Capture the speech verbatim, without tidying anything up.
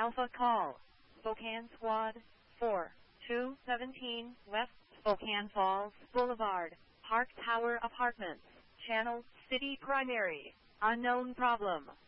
Alpha Call. Spokane Squad. four two one seven West Spokane Falls Boulevard, Park Tower Apartments. Channel, City Primary. Unknown problem.